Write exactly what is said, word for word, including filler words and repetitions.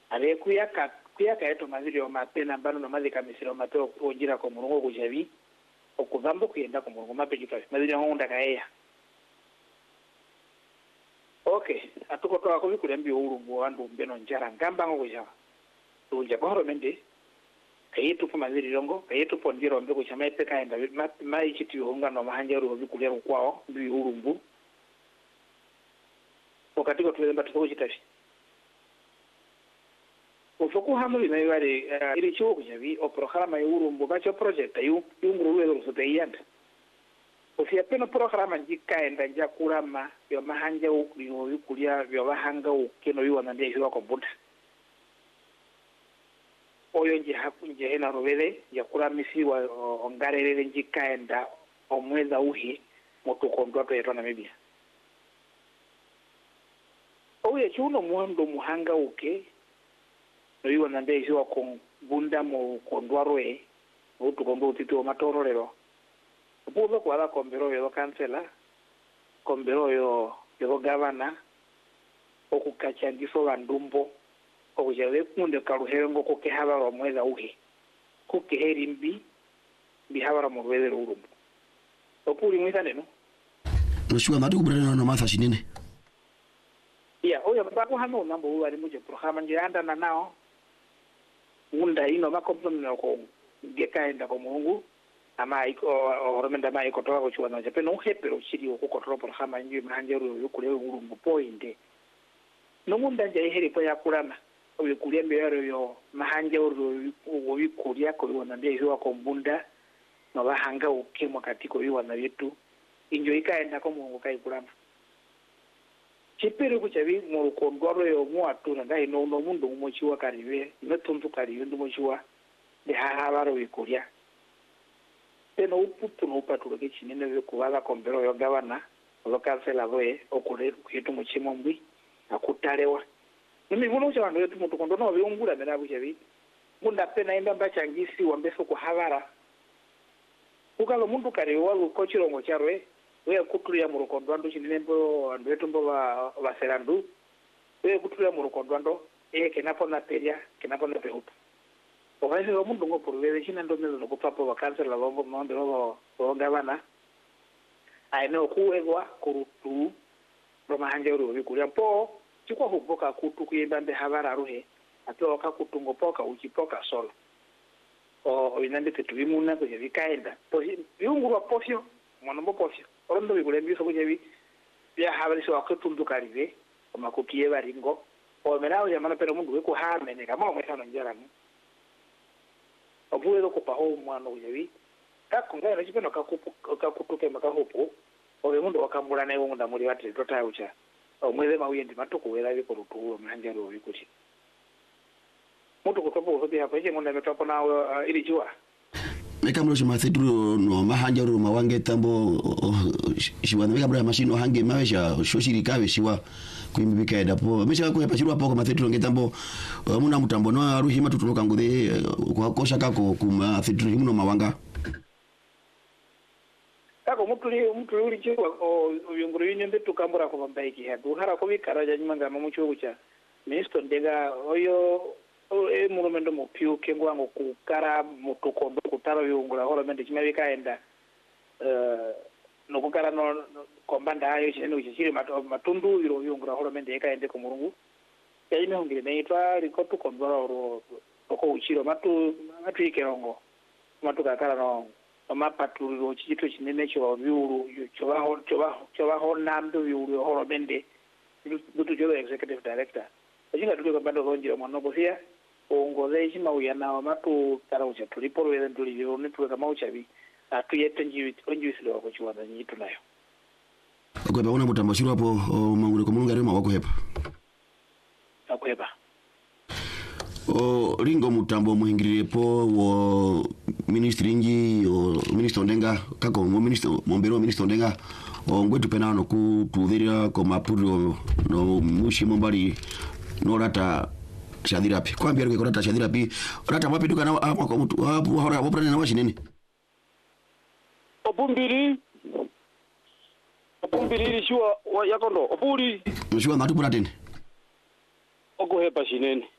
ale kuyaka kuyaka eto maziri o mapena mbano no mazika misiro mateo kunjira ko mulungu kujabi okuvambo kuyenda ko mulungu mapeji kafi maziri honda kaeya. Okay, atuko to ako bikulembi urumbu wandu mbeno njara ngamba ngo kujawa tunja bahoro mende kayitu po maziri longo kayitu po ndiro mbe kuchama epeka enda mai chiti honga no mahanjaru bikulero kwao ndi urumbu wakati ko tulemba tukochitafi ufoku hamu bina yari iri chiwo kujabi o programa y'urumbu bacho project yu yunguru lwelo rusote yanda ofia peno programa njika enda nja kurama yo mahanja yo bikulia byo bahanga ukeno yuwa ndiye hiwa ko buda oyo nje hakunje hena robele ya kuramisi wa ongarelele njika enda omweza uhi motukondwa to yeto na mebia oyo chuno muando muhanga uke no yuwa ndiye hiwa ko bunda mo kondwa roe utukondo utito matororero pudo kwa kombero yo kansela kombero yo yo gavana okukacha ndiso bandumbo okujale kunde karuherengo ko kehaba ro mweza uhi ko keheri mbi bihaba mu rwele urumbu okuri mwitane no noshuwa madu kubrana no matha shinene ya oyo bako hano nambo uwa limuje programa njanda na nao unda ino makompromi ko gekaenda ko mungu ama iko oromenda ma iko toka kuchwa na jape no hepero chiri okukotora programa nyi manjeru yukule urumbu poinde no munda nje heri po yakulana obikulia mbero yo mahanje uru obikulia ko yona ndiye hiwa ko mbunda no bahanga ukimwa katiko yiwa na yetu injo ikaenda ko mungu kai kulana chipere kuchabi mu rukondwaro yo mu atuna ndai no no mundu muchiwa kariwe netuntu kariwe ndumochiwa de habaro bikulia teno uputu no upatulo ke chinene byo kubaza kombero yo gavana lo kansela boe okule kwitu muchimo mbwi akutalewa nimi vuno cha bantu yetu mutukondo no byungula mera buchabi munda pena enda mbachangisi wambeso ku habara ukalo mundu kare walu ko chirongo charwe we kutulia mu rukondo ando chinene mbo ando yetu mbo ba baserandu we kutulia mu rukondo ando e kenapo na peria kenapo na pehutu ovaise lo mundu ngo porwele china ndo mezo ko papa wa kansela bombo monde lo lo gavana aino kuwegwa kurutu ro mahanje ro bikulia po chikwa huboka kutu kuyembambe habara ruhe ato ka kutungo poka uchipoka solo o inande tetubimuna ko yikaenda po yungurwa pofyo monombo pofyo orondo bikule mbiso ko yebi ya habari so akutundu karive omakukiye baringo o merao ya mana pero mundu weko hamene kama omwesano njaramu obuwe ko paho mwana uyebi takunga na chipeno kakupu kakutuke makahopo obe mundu wakambula nayo ngunda muri wati tota ucha omweze mawuyendi matuko wera biko rutuwo manjaro bikuti mutu kutopo hobi hapa je ngunda metopo na ili jiwa meka mlo shimathidro no mahanjaro mawange tambo shiwa meka bra mashino hange mawesha shoshiri kawe shiwa kuimbika edapo mesha ko yapashirwa poko mathidro ngetambo muna mutambo no aruhi matutunoka ngude kwa kosha kako kuma thidro muno mawanga kako mutuli mutuli uri chiwa oyunguru yinyembe tukambura ko bambaiki hadu hara ko bikaraja nyimanga mu mucho gucha minister ndega oyo e murumendo mu piu kengwango kukara mutukondo kutara yungura hola mende chimabe kaenda eh no kukara no kombanda ayo chino chichiri matundu yiro yungura hola mende kaende ko murungu yayime hongire neitwa rikotu kondora ro ko uchiro matu matu ikerongo matu kakara no amapatuliro chichito chinene cyo biuru cyo baho cyo baho cyo baho namdo biuru hola mende butu jo executive director ajinga tuko bando ronje mwana bofia ongoze chima uyana wa matu taraucha tulipo wele ndulivyo netuwe kama uchabi atuyete njiwi onjiwisilo wako chiwana nyitu nayo kwa baona mutambashiro hapo mangule kwa mulunga rema wako hepa wako hepa o ringo mutambo muhingirirepo wo ministri nji o ministro ndenga kako mo ministro mombero ministro ndenga o ngwetu penano kutudhira ko mapuro no mushi mombali no rata shadirapi kwambia rike rata shadirapi rata wapi duka na ama kwa mtu hapo hora waprana na washinene obumbiri obumbiri shua yakondo oburi shua matu puratene ogo hepa shinene